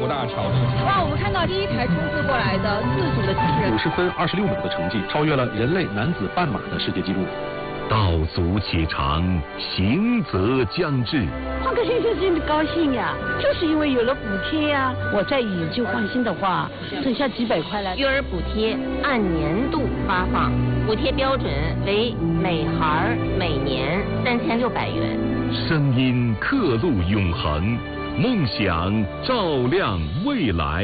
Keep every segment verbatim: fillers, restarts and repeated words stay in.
大桥的。 哇，我们看到第一台冲刺过来的自主的机器人， 五十分二十六秒的成绩，超越了人类男子半马的世界纪录。 道阻且长，行则将至。 换个先生真的高兴呀，就是因为有了补贴呀。我再以旧换新的话，省下几百块来。 育儿补贴按年度发放，补贴标准为每孩每年三千六百元。 声音刻录永恒，梦想照亮未来。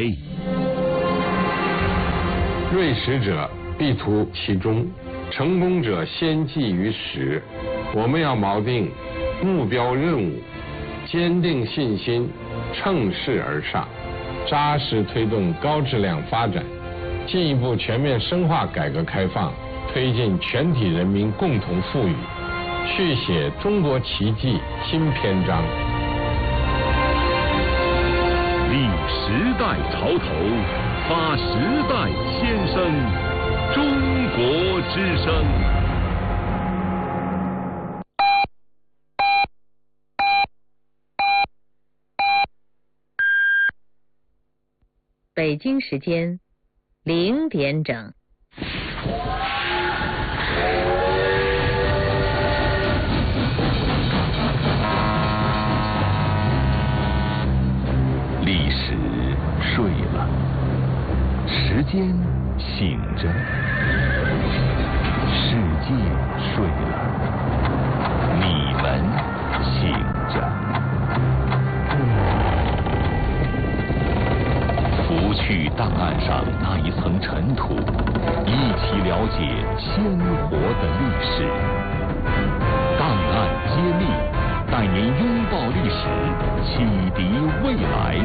锐识者必图其中，成功者先记于始。我们要锚定目标任务，坚定信心，乘势而上，扎实推动高质量发展，进一步全面深化改革开放，推进全体人民共同富裕，续写中国奇迹新篇章。 立时代潮头，发时代先声，中国之声。 北京时间零点整。 历史睡了，时间醒着，世界睡了，你们醒着。拂去档案上那一层尘土，一起了解鲜活的历史。档案揭秘，带您拥抱历史，启迪未来。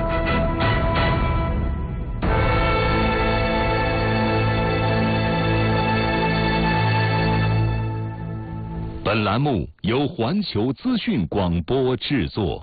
本栏目由环球资讯广播制作。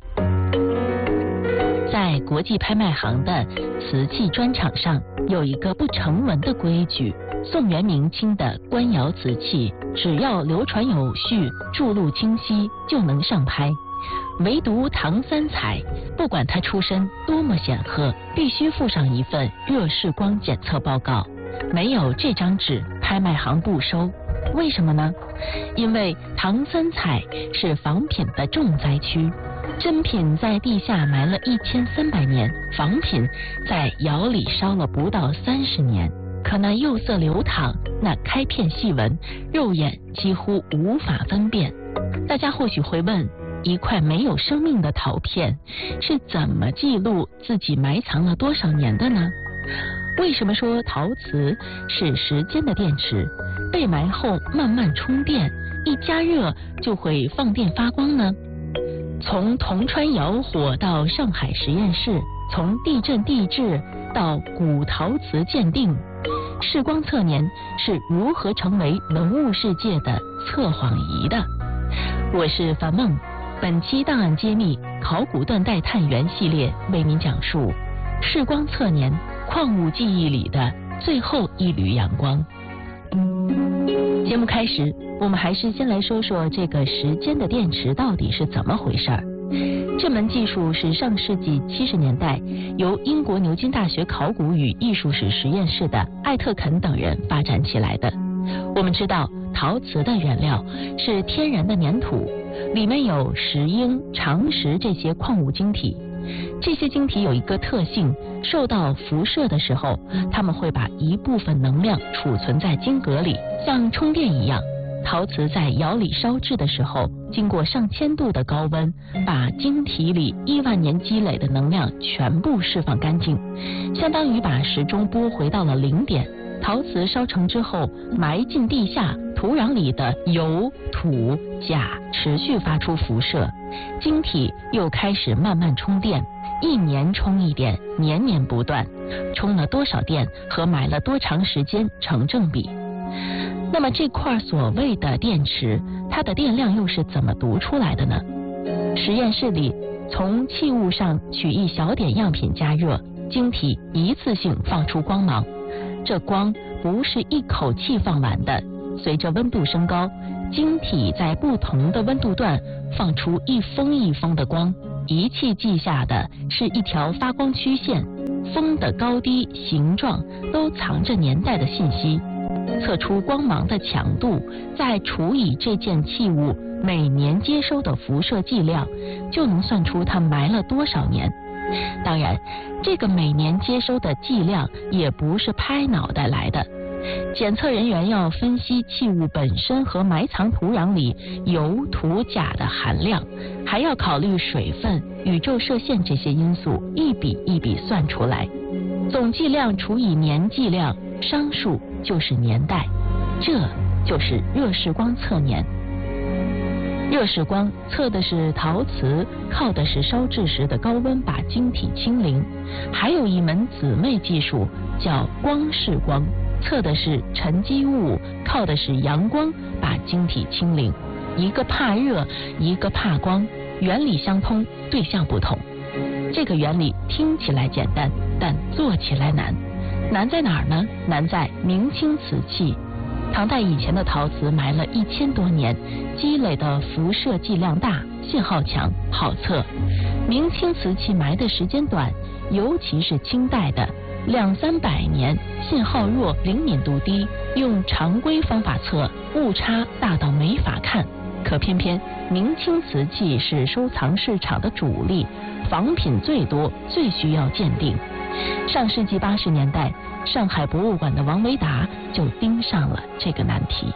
在国际拍卖行的瓷器专场上，有一个不成文的规矩：宋元明清的官窑瓷器，只要流传有序、注录清晰，就能上拍。唯独唐三彩，不管他出身多么显赫，必须附上一份热视光检测报告。没有这张纸，拍卖行不收。为什么呢？因为唐三彩是仿品的重灾区。真品在地下埋了一千三百年，仿品在窑里烧了不到三十年。可那釉色流淌，那开片细纹，肉眼几乎无法分辨。大家或许会问，一块没有生命的陶片是怎么记录自己埋藏了多少年的呢？为什么说陶瓷是时间的电池，被埋后慢慢充电，一加热就会放电发光呢？从铜川窑火到上海实验室，从地震地质到古陶瓷鉴定，视光测年是如何成为文物世界的测谎仪的？我是樊梦，本期档案揭秘考古断代探源系列为您讲述视光测年矿物记忆里的最后一缕阳光。节目开始，我们还是先来说说这个时间的电池到底是怎么回事儿。这门技术是上世纪七十年代由英国牛津大学考古与艺术史实验室的艾特肯等人发展起来的。我们知道，陶瓷的原料是天然的粘土，里面有石英、长石这些矿物晶体。这些晶体有一个特性，受到辐射的时候，它们会把一部分能量储存在晶格里，像充电一样。陶瓷在窑里烧制的时候，经过上千度的高温，把晶体里亿万年积累的能量全部释放干净，相当于把时钟拨回到了零点。陶瓷烧成之后，埋进地下，土壤里的油、土、钾持续发出辐射，晶体又开始慢慢充电，一年充一点，年年不断，充了多少电和埋了多长时间成正比。那么这块所谓的电池，它的电量又是怎么读出来的呢？实验室里从器物上取一小点样品加热，晶体一次性放出光芒。这光不是一口气放完的，随着温度升高，晶体在不同的温度段放出一峰一峰的光， 仪器记下的是一条发光曲线，峰的高低、形状都藏着年代的信息。测出光芒的强度，再除以这件器物每年接收的辐射剂量，就能算出它埋了多少年。当然，这个每年接收的剂量也不是拍脑袋来的。检测人员要分析器物本身和埋藏土壤里铀、土、钾的含量，还要考虑水分、宇宙射线这些因素，一笔一笔算出来。总剂量除以年剂量，商数就是年代，这就是热释光测年。热释光测的是陶瓷，靠的是烧制时的高温把晶体清零，还有一门姊妹技术叫光释光，测的是沉积物，靠的是阳光把晶体清零。一个怕热，一个怕光，原理相通，对象不同。这个原理听起来简单，但做起来难。难在哪儿呢？难在明清瓷器。唐代以前的陶瓷埋了一千多年，积累的辐射剂量大，信号强，好测。明清瓷器埋的时间短，尤其是清代的两三百年，信号弱，灵敏度低，用常规方法测，误差大到没法看。可偏偏明清瓷器是收藏市场的主力，仿品最多，最需要鉴定。上世纪八十年代，上海博物馆的王维达就盯上了这个难题。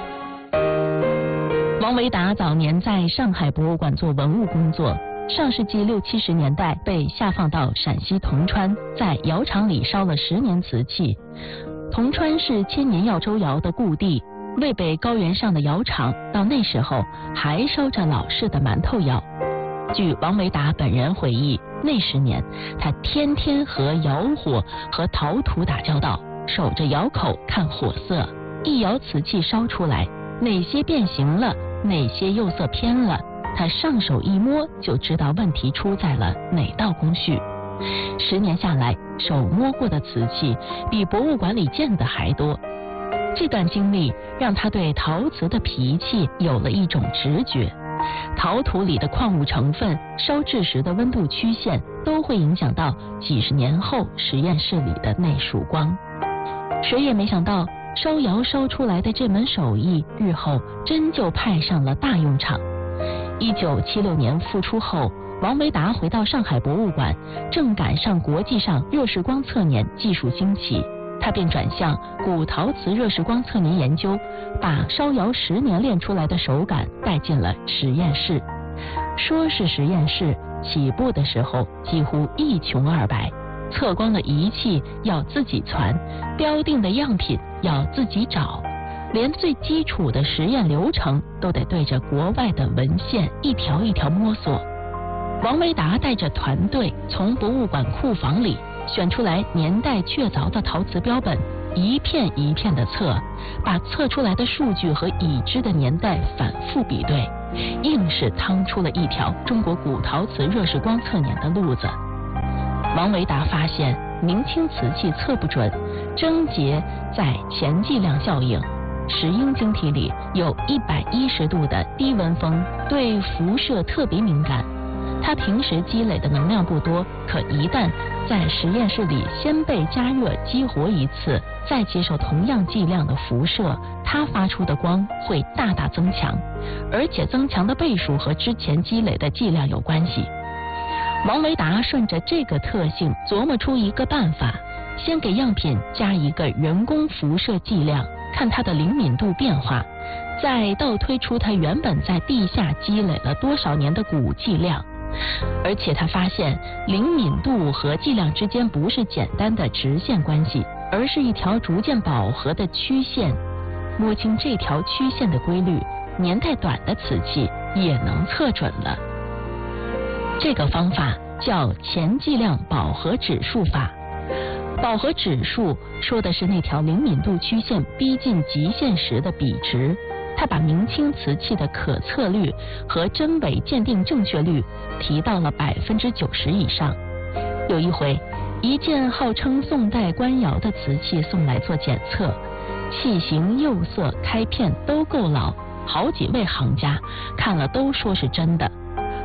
王维达早年在上海博物馆做文物工作，上世纪六七十年代被下放到陕西铜川，在窑厂里烧了十年瓷器。铜川是千年耀州窑的故地，渭北高原上的窑厂到那时候还烧着老式的馒头窑。据王维达本人回忆，那十年他天天和窑火和陶土打交道，守着窑口看火色，一窑瓷器烧出来，哪些变形了，哪些釉色偏了，他上手一摸就知道问题出在了哪道工序。十年下来，手摸过的瓷器比博物馆里见的还多。这段经历让他对陶瓷的脾气有了一种直觉。陶土里的矿物成分、烧制时的温度曲线都会影响到几十年后实验室里的那束光。谁也没想到，烧窑烧出来的这门手艺日后真就派上了大用场。一九七六年复出后，王维达回到上海博物馆，正赶上国际上热释光测年技术兴起，他便转向古陶瓷热释光测年研究，把烧窑十年练出来的手感带进了实验室。说是实验室，起步的时候几乎一穷二白，测光的仪器要自己传，标定的样品要自己找，连最基础的实验流程都得对着国外的文献一条一条摸索。王维达带着团队从博物馆库房里选出来年代确凿的陶瓷标本，一片一片的测，把测出来的数据和已知的年代反复比对，硬是趟出了一条中国古陶瓷热释光测年的路子。王维达发现明清瓷器测不准，症结在前剂量效应。石英晶体里有一百一十度的低温风，对辐射特别敏感。它平时积累的能量不多，可一旦在实验室里先被加热激活一次，再接受同样剂量的辐射，它发出的光会大大增强，而且增强的倍数和之前积累的剂量有关系。王维达顺着这个特性琢磨出一个办法，先给样品加一个人工辐射剂量，看它的灵敏度变化，再倒推出它原本在地下积累了多少年的古剂量。而且他发现灵敏度和剂量之间不是简单的直线关系，而是一条逐渐饱和的曲线。摸清这条曲线的规律，年代短的瓷器也能测准了。这个方法叫前剂量饱和指数法。饱和指数说的是那条灵敏度曲线逼近极限时的比值。他把明清瓷器的可测率和真伪鉴定正确率提到了百分之九十以上。有一回，一件号称宋代官窑的瓷器送来做检测，器型、釉色、开片都够老，好几位行家看了都说是真的。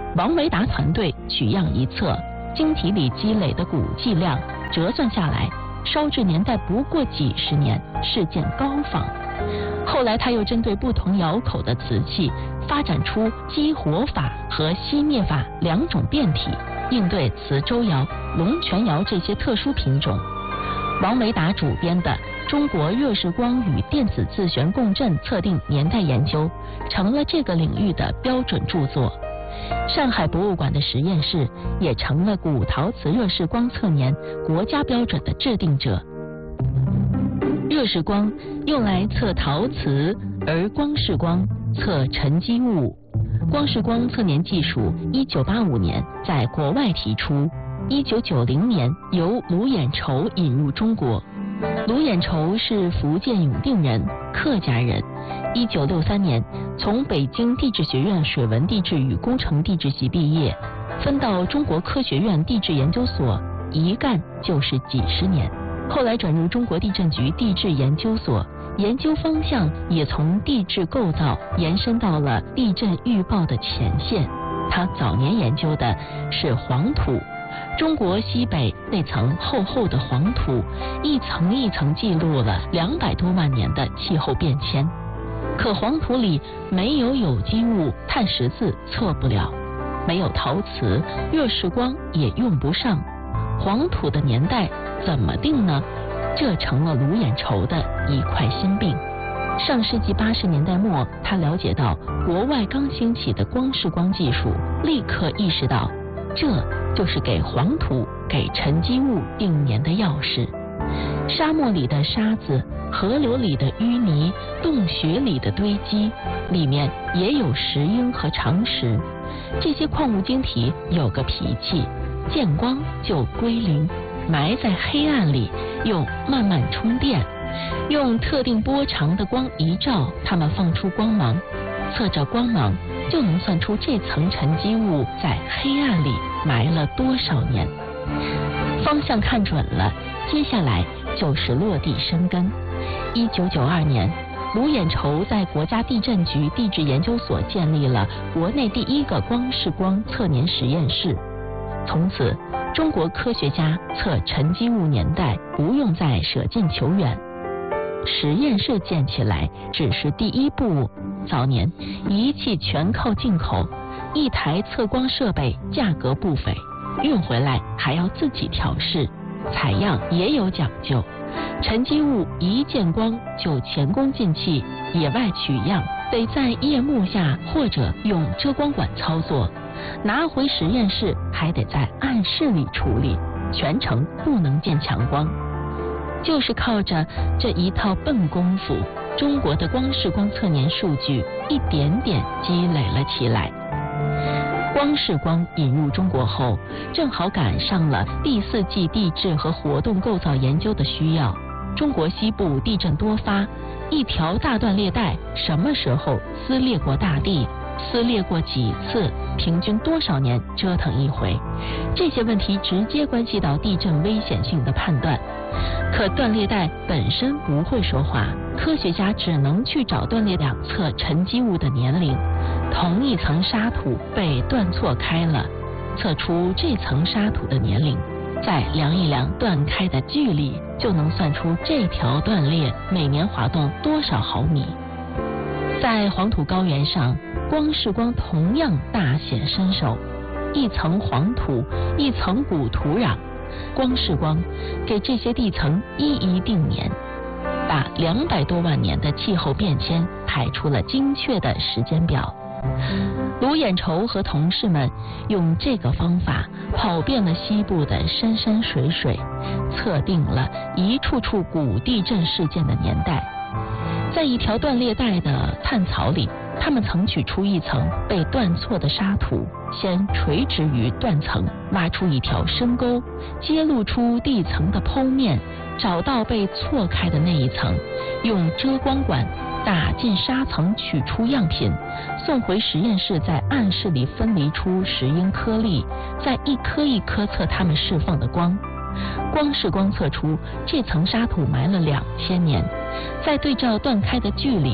王维达团队取样一测，晶体里积累的钴计量折算下来，烧制年代不过几十年，是件高仿。后来他又针对不同窑口的瓷器，发展出激活法和熄灭法两种变体，应对磁州窑、龙泉窑这些特殊品种。王维达主编的《中国热释光与电子自旋共振测定年代研究》成了这个领域的标准著作。上海博物馆的实验室也成了古陶瓷热释光测年国家标准的制定者。热释光用来测陶瓷，而光释光测沉积物。光释光测年技术一九八五年在国外提出，一九九零年由卢衍筹引入中国。卢衍筹是福建永定人，客家人。一九六三年从北京地质学院水文地质与工程地质系毕业，分到中国科学院地质研究所，一干就是几十年。后来转入中国地震局地质研究所，研究方向也从地质构造延伸到了地震预报的前线。他早年研究的是黄土，中国西北那层厚厚的黄土，一层一层记录了两百多万年的气候变迁。可黄土里没有有机物，碳十四测不了，没有陶瓷，热释光也用不上。黄土的年代怎么定呢？这成了卢衍筹的一块心病。上世纪八十年代末，他了解到国外刚兴起的光释光技术，立刻意识到，这就是给黄土、给沉积物定年的钥匙。沙漠里的沙子，河流里的淤泥，洞穴里的堆积，里面也有石英和长石。这些矿物晶体有个脾气，见光就归零，埋在黑暗里，又慢慢充电。用特定波长的光一照，它们放出光芒，测着光芒就能算出这层沉积物在黑暗里埋了多少年。方向看准了，接下来就是落地生根。一九九二年，卢衍筹在国家地震局地质研究所建立了国内第一个光释光测年实验室。从此，中国科学家测沉积物年代不用再舍近求远。实验室建起来只是第一步，早年仪器全靠进口，一台测光设备价格不菲，运回来还要自己调试，采样也有讲究。沉积物一见光就前功尽弃，野外取样得在夜幕下或者用遮光管操作，拿回实验室还得在暗室里处理，全程不能见强光。就是靠着这一套笨功夫，中国的光释光测年数据一点点积累了起来。光释光引入中国后，正好赶上了第四纪地质和活动构造研究的需要。中国西部地震多发，一条大断裂带什么时候撕裂过大地，撕裂过几次，平均多少年折腾一回，这些问题直接关系到地震危险性的判断。可断裂带本身不会说话，科学家只能去找断裂两侧沉积物的年龄。同一层沙土被断错开了，测出这层沙土的年龄，再量一量断开的距离，就能算出这条断裂每年滑动多少毫米。在黄土高原上，光释光同样大显身手，一层黄土，一层古土壤，光释光给这些地层一一定年，把两百多万年的气候变迁排出了精确的时间表。卢衍筹和同事们用这个方法跑遍了西部的山山水水，测定了一处处古地震事件的年代。在一条断裂带的探槽里，他们曾取出一层被断错的沙土，先垂直于断层挖出一条深沟，揭露出地层的剖面，找到被错开的那一层，用遮光管打进沙层，取出样品，送回实验室，在暗室里分离出石英颗粒，再一颗一颗测它们释放的光。光释光测出这层沙土埋了两千年，再对照断开的距离，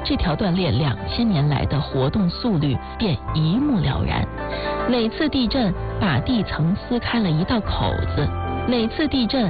这条断裂两千年来的活动速率便一目了然。每次地震把地层撕开了一道口子，每次地震